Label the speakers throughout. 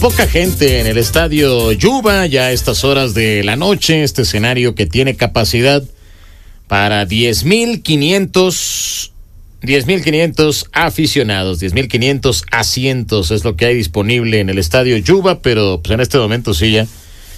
Speaker 1: poca gente en el estadio Yuba ya a estas horas de la noche, este escenario que tiene capacidad para 10,500 aficionados, 10,500 asientos es lo que hay disponible en el estadio Yuba, pero pues en este momento sí ya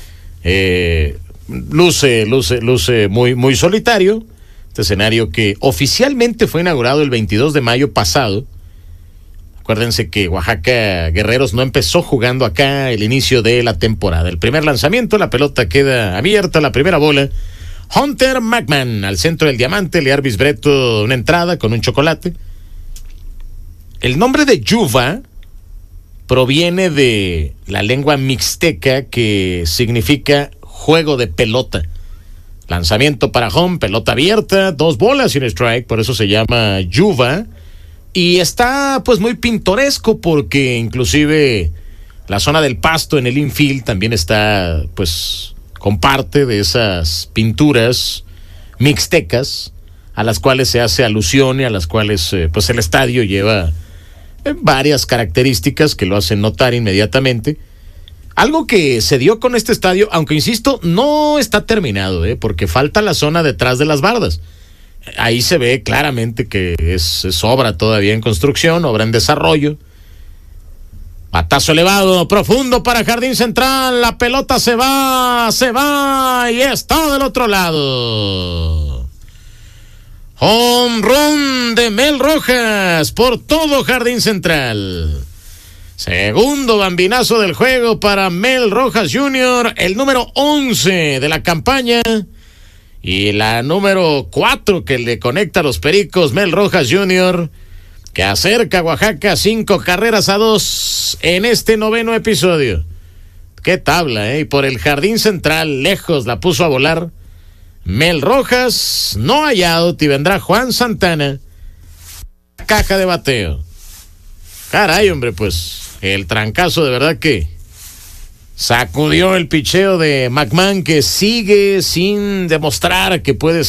Speaker 1: luce muy solitario. Este escenario que oficialmente fue inaugurado el 22 de mayo pasado. Acuérdense que Oaxaca Guerreros no empezó jugando acá el inicio de la temporada. El primer lanzamiento, la pelota queda abierta, la primera bola. Hunter McMahon al centro del diamante, le Arbis Breto una entrada con un chocolate. El nombre de Yuba proviene de la lengua mixteca que significa juego de pelota. Lanzamiento para home, pelota abierta, 2 bolas y un strike, por eso se llama Yuba. Y está pues muy pintoresco porque inclusive la zona del pasto en el infield también está pues con parte de esas pinturas mixtecas a las cuales se hace alusión y a las cuales pues el estadio lleva varias características que lo hacen notar inmediatamente. Algo que se dio con este estadio, aunque insisto, no está terminado, porque falta la zona detrás de las bardas. Ahí se ve claramente que es obra todavía en construcción, obra en desarrollo. Batazo elevado, profundo para jardín central, la pelota se va y está del otro lado. Home run de Mel Rojas por todo jardín central. Segundo bambinazo del juego para Mel Rojas Jr., el número 11 de la campaña y la número 4 que le conecta a los Pericos, Mel Rojas Jr., que acerca a Oaxaca 5-2 en este 9º episodio. Qué tabla, y por el jardín central, lejos la puso a volar. Mel Rojas, no hallado, y vendrá Juan Santana, caja de bateo. Caray, hombre, pues el trancazo de verdad que sacudió el picheo de McMahon, que sigue sin demostrar que puede